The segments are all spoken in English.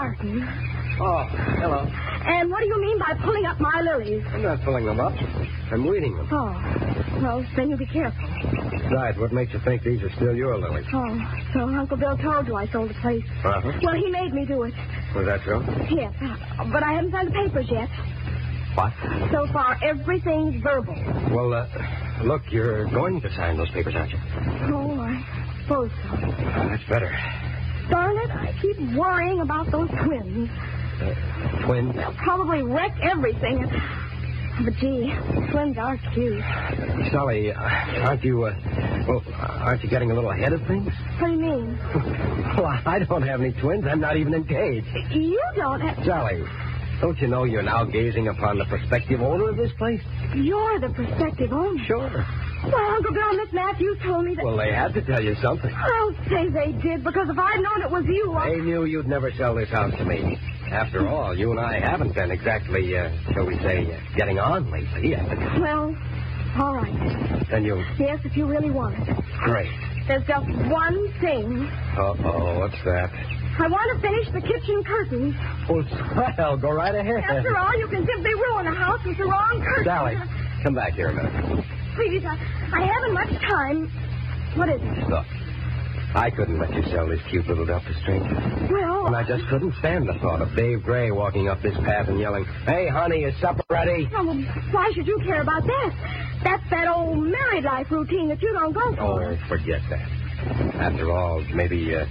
garden. Oh, hello. And what do you mean by pulling up my lilies? I'm not pulling them up. I'm weeding them. Oh, well, then you be careful. Besides, what makes you think these are still your lilies? Oh, so Uncle Bill told you I sold the place. Uh-huh. Well, he made me do it. Was that so? Yes, but I haven't signed the papers yet. What? So far, everything's verbal. Well, look, you're going to sign those papers, aren't you? Oh, I suppose so. That's better. Darn it, I keep worrying about those twins. Twins? They'll probably wreck everything. But, gee, twins are cute. Sally, aren't you getting a little ahead of things? What do you mean? Well, I don't have any twins. I'm not even engaged. You don't have... Sally, don't you know you're now gazing upon the prospective owner of this place? You're the prospective owner. Sure. Well, Uncle Bill and Miss Matthews told me that... Well, they had to tell you something. I'll say they did, because if I'd known it was you, They knew you'd never sell this house to me. After all, you and I haven't been exactly, shall we say, getting on lately. Well, all right. Then you... Yes, if you really want it. Great. There's just one thing. Uh-oh, what's that? I want to finish the kitchen curtains. Well, swell, go right ahead. After all, you can simply ruin a house with the wrong curtains. Sally, come back here a minute. Please, I haven't much time. What is it? Look, I couldn't let you sell this cute little duck to strangers. Well... And I just couldn't stand the thought of Dave Gray walking up this path and yelling, "Hey, honey, is supper ready?" Oh, well, why should you care about that? That's that old married life routine that you don't go for. Oh, forget that. After all, maybe... Yes?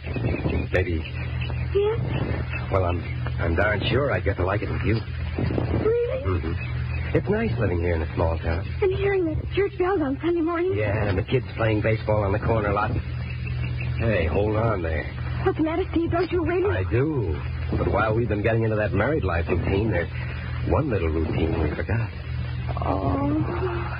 Well, I'm darn sure I'd get to like it with you. Really? Mm-hmm. It's nice living here in a small town. And hearing the church bells on Sunday morning? Yeah, and the kids playing baseball on the corner lot. Hey, hold on there. What's the matter, Steve? Don't you really? I do. But while we've been getting into that married life routine, there's one little routine we forgot. Oh.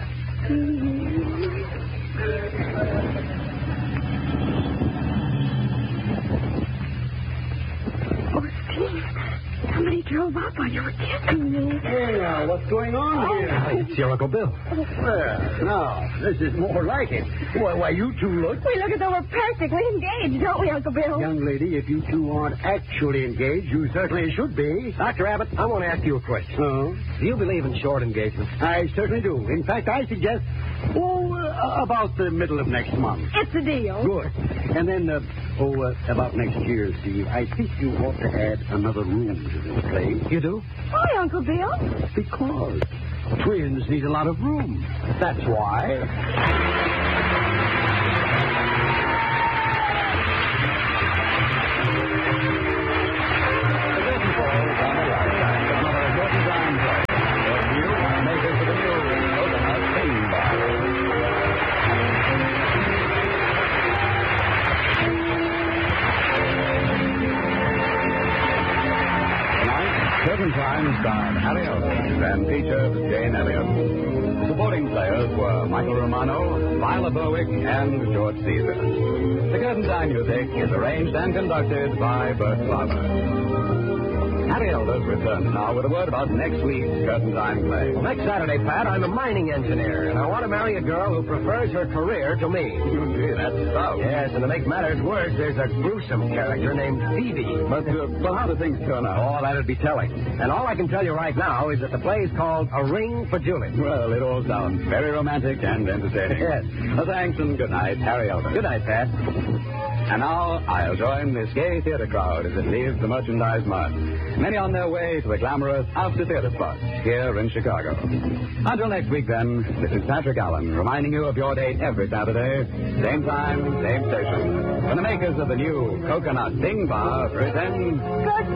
Oh, Steve. Somebody drove up while you were kissing me. Hey, now, what's going on here? It's your Uncle Bill. Well, now, this is more like it. Why, you two look... We look as though we're practically engaged, don't we, Uncle Bill? Young lady, if you two aren't actually engaged, you certainly should be. Dr. Abbott, I want to ask you a question. Oh? Do you believe in short engagements? I certainly do. In fact, I suggest, about the middle of next month. It's a deal. Good. And then, about next year, Steve, I think you ought to add another room to this place. You do? Why, Uncle Bill? Because twins need a lot of room. That's why. Curtain Time starred Harry Elvis and featured Jane Elliott. Supporting players were Michael Romano, Viola Berwick, and George Caesar. The Curtain Time music is arranged and conducted by Bert Farmer. Harry Elvis returns now with a word about next week's Curtain Time play. Well, next Saturday, Pat, I'm a mining engineer, and I want to marry a girl who prefers her career to me. Gee, that's so. Yes, and to make matters worse, there's a gruesome character named Phoebe. But how do things turn out? Oh, that'd be telling. And all I can tell you right now is that the play's called A Ring for Julie. Well, it all sounds very romantic and entertaining. Yes. Thanks and good night, Harry Elvis. Good night, Pat. And now I'll join this gay theater crowd as it leaves the Merchandise Mart. Many on their way to the glamorous After Theater Spot here in Chicago. Until next week, then, this is Patrick Allen reminding you of your date every Saturday, same time, same station, when the makers of the new Coconut Bing Bar present... Good